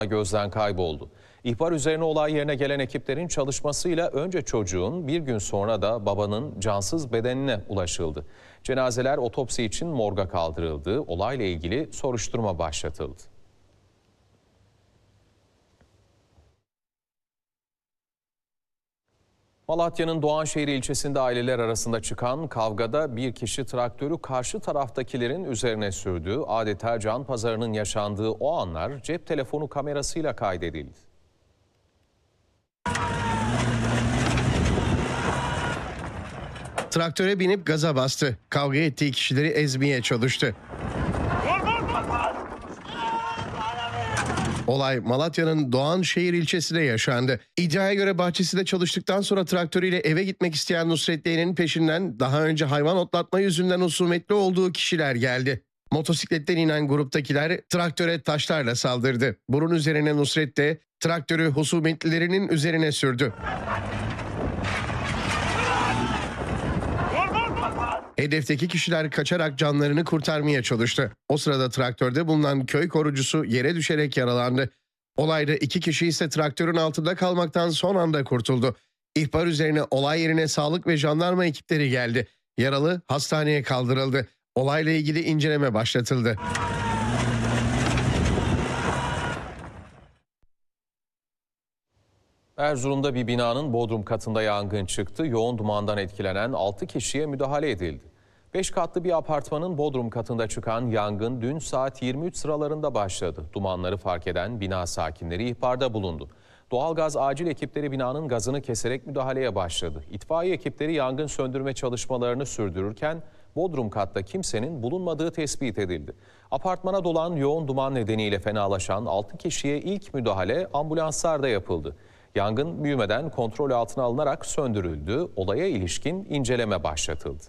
gözden kayboldu. İhbar üzerine olay yerine gelen ekiplerin çalışmasıyla önce çocuğun bir gün sonra da babanın cansız bedenine ulaşıldı. Cenazeler otopsi için morga kaldırıldı. Olayla ilgili soruşturma başlatıldı. Malatya'nın Doğanşehir ilçesinde aileler arasında çıkan kavgada bir kişi traktörü karşı taraftakilerin üzerine sürdü. Adeta can pazarının yaşandığı o anlar cep telefonu kamerasıyla kaydedildi. Traktöre binip gaza bastı. Kavga ettiği kişileri ezmeye çalıştı. Olay Malatya'nın Doğanşehir ilçesinde yaşandı. İddiaya göre bahçesinde çalıştıktan sonra traktörüyle eve gitmek isteyen Nusret D'nin peşinden daha önce hayvan otlatma yüzünden husumetli olduğu kişiler geldi. Motosikletten inen gruptakiler traktöre taşlarla saldırdı. Bunun üzerine Nusret D traktörü husumetlilerinin üzerine sürdü. Hedefteki kişiler kaçarak canlarını kurtarmaya çalıştı. O sırada traktörde bulunan köy korucusu yere düşerek yaralandı. Olayda 2 kişi ise traktörün altında kalmaktan son anda kurtuldu. İhbar üzerine olay yerine sağlık ve jandarma ekipleri geldi. Yaralı hastaneye kaldırıldı. Olayla ilgili inceleme başlatıldı. Erzurum'da bir binanın bodrum katında yangın çıktı. Yoğun dumandan etkilenen 6 kişiye müdahale edildi. 5 katlı bir apartmanın bodrum katında çıkan yangın dün saat 23 sıralarında başladı. Dumanları fark eden bina sakinleri ihbarda bulundu. Doğalgaz acil ekipleri binanın gazını keserek müdahaleye başladı. İtfaiye ekipleri yangın söndürme çalışmalarını sürdürürken bodrum katta kimsenin bulunmadığı tespit edildi. Apartmana dolan yoğun duman nedeniyle fenalaşan 6 kişiye ilk müdahale ambulanslarda yapıldı. Yangın büyümeden kontrol altına alınarak söndürüldü. Olaya ilişkin inceleme başlatıldı.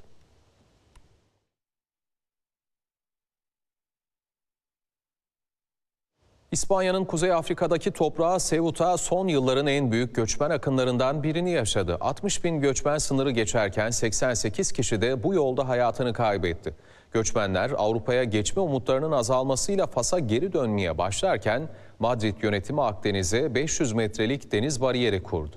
İspanya'nın Kuzey Afrika'daki toprağı Ceuta son yılların en büyük göçmen akınlarından birini yaşadı. 60 bin göçmen sınırı geçerken 88 kişi de bu yolda hayatını kaybetti. Göçmenler Avrupa'ya geçme umutlarının azalmasıyla Fas'a geri dönmeye başlarken Madrid yönetimi Akdeniz'e 500 metrelik deniz bariyeri kurdu.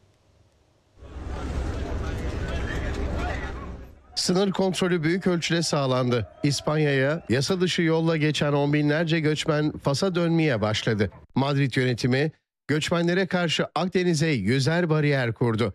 Sınır kontrolü büyük ölçüde sağlandı. İspanya'ya yasa dışı yolla geçen on binlerce göçmen Fas'a dönmeye başladı. Madrid yönetimi göçmenlere karşı Akdeniz'e 100'er bariyer kurdu.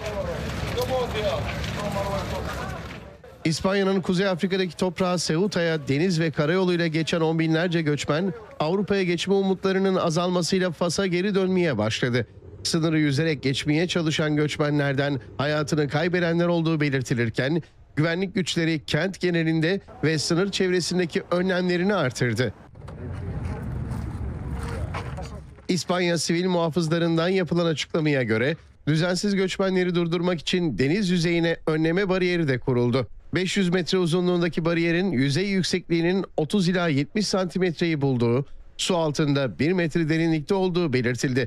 İspanya'nın Kuzey Afrika'daki toprağı Ceuta'ya deniz ve karayoluyla geçen on binlerce göçmen Avrupa'ya geçme umutlarının azalmasıyla Fas'a geri dönmeye başladı. Sınırı yüzerek geçmeye çalışan göçmenlerden hayatını kaybedenler olduğu belirtilirken güvenlik güçleri kent genelinde ve sınır çevresindeki önlemlerini artırdı. İspanya sivil muhafızlarından yapılan açıklamaya göre düzensiz göçmenleri durdurmak için deniz yüzeyine önleme bariyeri de kuruldu. 500 metre uzunluğundaki bariyerin yüzey yüksekliğinin 30 ila 70 santimetreyi bulduğu, su altında 1 metre derinlikte olduğu belirtildi.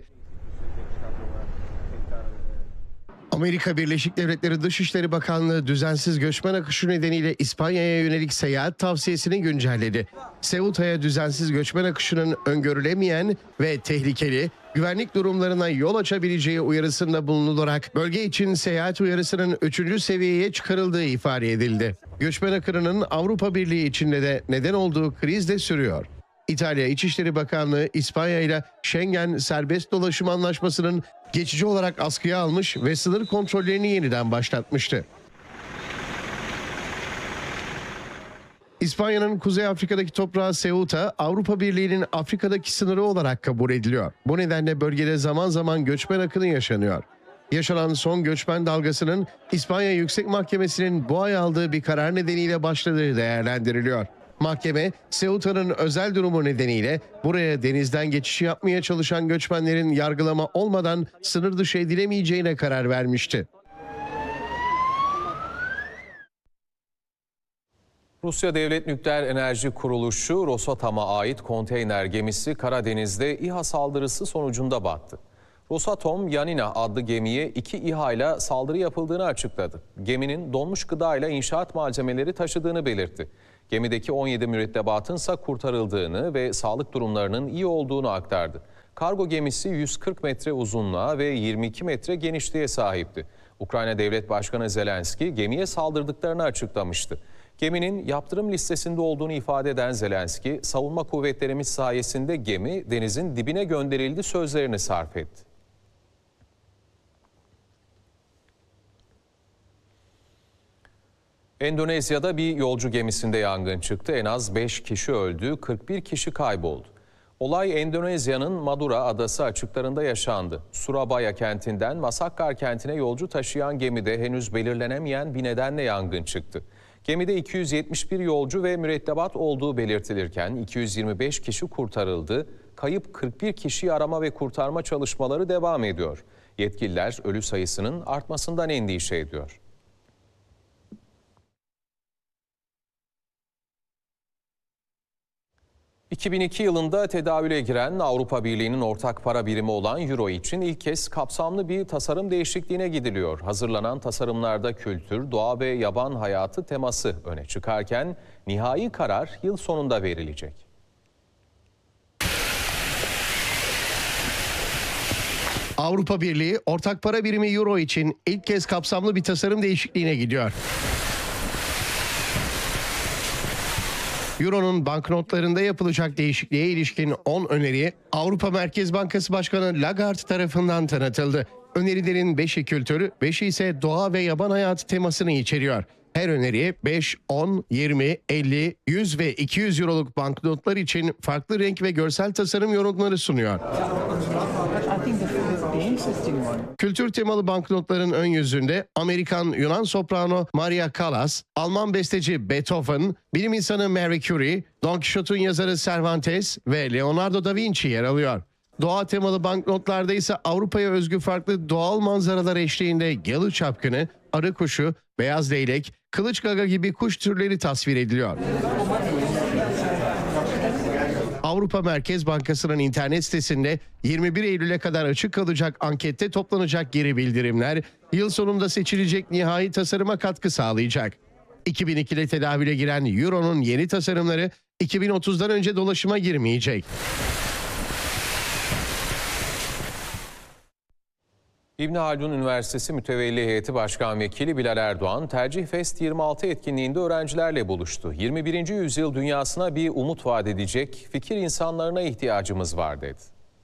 Amerika Birleşik Devletleri Dışişleri Bakanlığı düzensiz göçmen akışı nedeniyle İspanya'ya yönelik seyahat tavsiyesini güncelledi. Ceuta'ya düzensiz göçmen akışının öngörülemeyen ve tehlikeli güvenlik durumlarına yol açabileceği uyarısında bulunularak bölge için seyahat uyarısının 3. seviyeye çıkarıldığı ifade edildi. Göçmen akınının Avrupa Birliği içinde de neden olduğu kriz de sürüyor. İtalya İçişleri Bakanlığı İspanya ile Schengen serbest dolaşım anlaşmasının geçici olarak askıya almış ve sınır kontrollerini yeniden başlatmıştı. İspanya'nın Kuzey Afrika'daki toprağı Ceuta, Avrupa Birliği'nin Afrika'daki sınırı olarak kabul ediliyor. Bu nedenle bölgede zaman zaman göçmen akını yaşanıyor. Yaşanan son göçmen dalgasının İspanya Yüksek Mahkemesi'nin bu ay aldığı bir karar nedeniyle başladığı değerlendiriliyor. Mahkeme, Ceuta'nın özel durumu nedeniyle buraya denizden geçiş yapmaya çalışan göçmenlerin yargılama olmadan sınır dışı edilemeyeceğine karar vermişti. Rusya Devlet Nükleer Enerji Kuruluşu Rosatom'a ait konteyner gemisi Karadeniz'de İHA saldırısı sonucunda battı. Rosatom Yanina adlı gemiye 2 İHA ile saldırı yapıldığını açıkladı. Geminin donmuş gıda ile inşaat malzemeleri taşıdığını belirtti. Gemideki 17 mürettebatın ise kurtarıldığını ve sağlık durumlarının iyi olduğunu aktardı. Kargo gemisi 140 metre uzunluğa ve 22 metre genişliğe sahipti. Ukrayna Devlet Başkanı Zelenski gemiye saldırdıklarını açıklamıştı. Geminin yaptırım listesinde olduğunu ifade eden Zelenski, savunma kuvvetlerimiz sayesinde gemi denizin dibine gönderildi sözlerini sarf etti. Endonezya'da bir yolcu gemisinde yangın çıktı. En az 5 kişi öldü, 41 kişi kayboldu. Olay Endonezya'nın Madura adası açıklarında yaşandı. Surabaya kentinden Makassar kentine yolcu taşıyan gemide henüz belirlenemeyen bir nedenle yangın çıktı. Gemide 271 yolcu ve mürettebat olduğu belirtilirken 225 kişi kurtarıldı. Kayıp 41 kişiyi arama ve kurtarma çalışmaları devam ediyor. Yetkililer ölü sayısının artmasından endişe ediyor. ...2002 yılında tedavüle giren Avrupa Birliği'nin ortak para birimi olan Euro için ilk kez kapsamlı bir tasarım değişikliğine gidiliyor. Hazırlanan tasarımlarda kültür, doğa ve yaban hayatı teması öne çıkarken nihai karar yıl sonunda verilecek. Avrupa Birliği ortak para birimi Euro için ilk kez kapsamlı bir tasarım değişikliğine gidiyor. Euro'nun banknotlarında yapılacak değişikliğe ilişkin 10 öneri Avrupa Merkez Bankası Başkanı Lagarde tarafından tanıtıldı. Önerilerin 5'i kültür, 5'i ise doğa ve yaban hayatı temasını içeriyor. Her öneri 5, 10, 20, 50, 100 ve 200 euroluk banknotlar için farklı renk ve görsel tasarım yorumları sunuyor. Kültür temalı banknotların ön yüzünde Amerikan-Yunan soprano Maria Callas, Alman besteci Beethoven, bilim insanı Marie Curie, Don Quixote'un yazarı Cervantes ve Leonardo da Vinci yer alıyor. Doğa temalı banknotlarda ise Avrupa'ya özgü farklı doğal manzaralar eşliğinde yalı çapkını, arı kuşu, beyaz leylek, kılıç gaga gibi kuş türleri tasvir ediliyor. Avrupa Merkez Bankası'nın internet sitesinde 21 Eylül'e kadar açık kalacak ankette toplanacak geri bildirimler yıl sonunda seçilecek nihai tasarıma katkı sağlayacak. 2002'de tedavüle giren Euro'nun yeni tasarımları 2030'dan önce dolaşıma girmeyecek. İbn Haldun Üniversitesi Mütevelli Heyeti Başkan Vekili Bilal Erdoğan, Tercih Fest 26 etkinliğinde öğrencilerle buluştu. 21. yüzyıl dünyasına bir umut vaat edecek fikir insanlarına ihtiyacımız var dedi.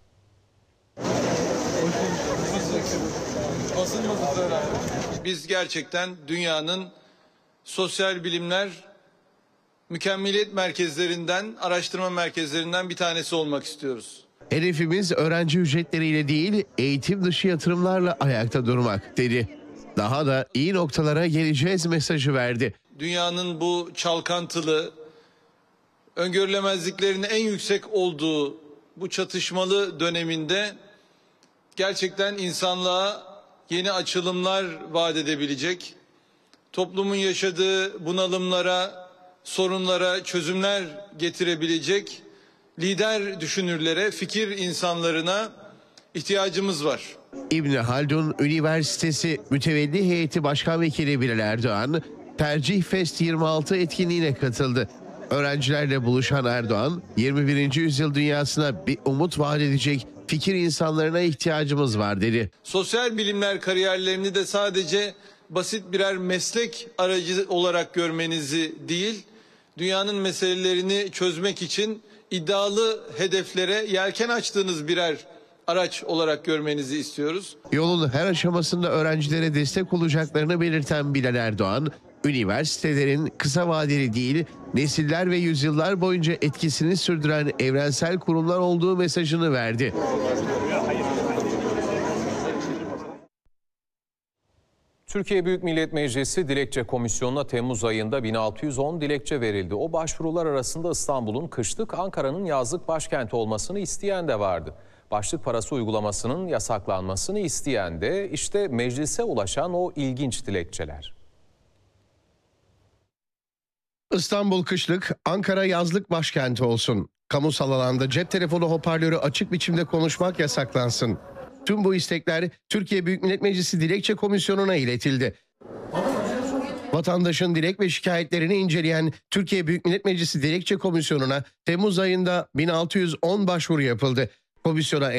Biz gerçekten dünyanın sosyal bilimler mükemmeliyet merkezlerinden, araştırma merkezlerinden bir tanesi olmak istiyoruz. Hedefimiz öğrenci ücretleriyle değil, eğitim dışı yatırımlarla ayakta durmak dedi. Daha da iyi noktalara geleceğiz mesajı verdi. Dünyanın bu çalkantılı, öngörülemezliklerin en yüksek olduğu bu çatışmalı döneminde gerçekten insanlığa yeni açılımlar vaat edebilecek, toplumun yaşadığı bunalımlara, sorunlara çözümler getirebilecek lider düşünürlere, fikir insanlarına ihtiyacımız var. İbn Haldun Üniversitesi Mütevelli Heyeti Başkan Vekili Bilal Erdoğan, Tercih Fest 26 etkinliğine katıldı. Öğrencilerle buluşan Erdoğan, 21. yüzyıl dünyasına bir umut vaat edecek fikir insanlarına ihtiyacımız var dedi. Sosyal bilimler kariyerlerini de sadece basit birer meslek aracı olarak görmenizi değil, dünyanın meselelerini çözmek için iddialı hedeflere yelken açtığınız birer araç olarak görmenizi istiyoruz. Yolun her aşamasında öğrencilere destek olacaklarını belirten Bilal Erdoğan, üniversitelerin kısa vadeli değil, nesiller ve yüzyıllar boyunca etkisini sürdüren evrensel kurumlar olduğu mesajını verdi. Türkiye Büyük Millet Meclisi Dilekçe Komisyonu'na Temmuz ayında 1610 dilekçe verildi. O başvurular arasında İstanbul'un kışlık, Ankara'nın yazlık başkenti olmasını isteyen de vardı. Başlık parası uygulamasının yasaklanmasını isteyen de işte meclise ulaşan o ilginç dilekçeler. İstanbul kışlık, Ankara yazlık başkenti olsun. Kamusal alanda cep telefonu hoparlörü açık biçimde konuşmak yasaklansın. Tüm bu istekler Türkiye Büyük Millet Meclisi Dilekçe Komisyonu'na iletildi. Vatandaşın dilek ve şikayetlerini inceleyen Türkiye Büyük Millet Meclisi Dilekçe Komisyonu'na Temmuz ayında 1610 başvuru yapıldı. Komisyona